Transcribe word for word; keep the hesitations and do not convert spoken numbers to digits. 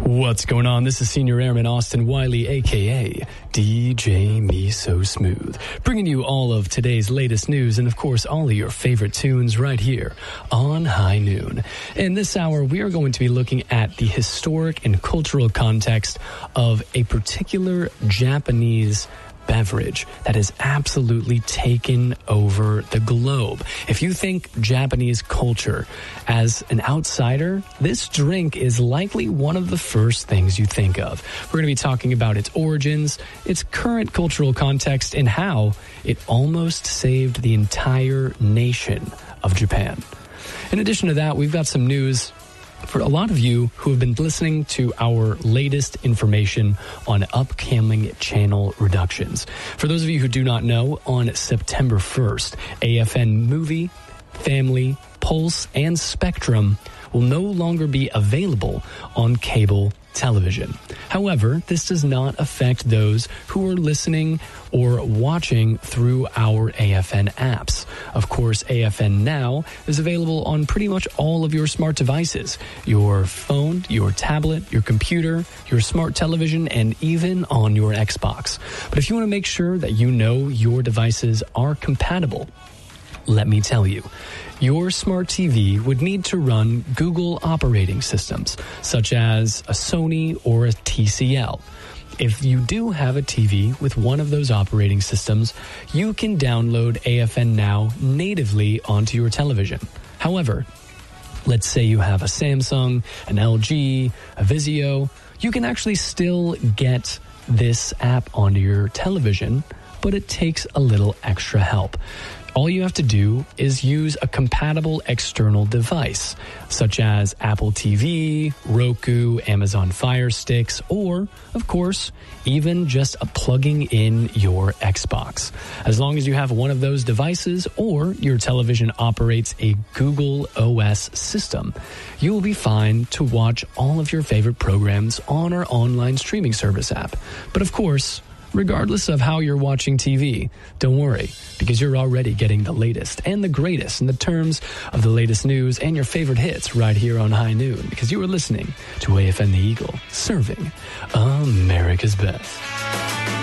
What's going on? This is Senior Airman Austin Wiley, a k a. D J Me So Smooth, bringing you all of today's latest news and, of course, all of your favorite tunes right here on High Noon. In this hour, we are going to be looking at the historic and cultural context of a particular Japanese beverage that has absolutely taken over the globe. If you think Japanese culture as an outsider, this drink is likely one of the first things you think of. We're going to be talking about its origins, its current cultural context, and how it almost saved the entire nation of Japan. In addition to that, we've got some news for a lot of you who have been listening to our latest information on upcoming channel reductions. For those of you who do not know, on September first, A F N Movie, Family, Pulse, and Spectrum will no longer be available on cable television. However, this does not affect those who are listening or watching through our A F N apps. Of course, A F N Now is available on pretty much all of your smart devices, your phone, your tablet, your computer, your smart television, and even on your Xbox. But if you want to make sure that you know your devices are compatible, let me tell you, your smart T V would need to run Google operating systems, such as a Sony or a T C L. If you do have a T V with one of those operating systems, you can download A F N Now natively onto your television. However, let's say you have a Samsung, an L G, a Vizio, you can actually still get this app onto your television, but it takes a little extra help. All you have to do is use a compatible external device, such as Apple T V, Roku, Amazon Fire Sticks, or, of course, even just a plugging in your Xbox. As long as you have one of those devices or your television operates a Google O S system, you will be fine to watch all of your favorite programs on our online streaming service app. But of course, regardless of how you're watching T V, don't worry, because you're already getting the latest and the greatest in the terms of the latest news and your favorite hits right here on High Noon, because you are listening to A F N The Eagle, serving America's best.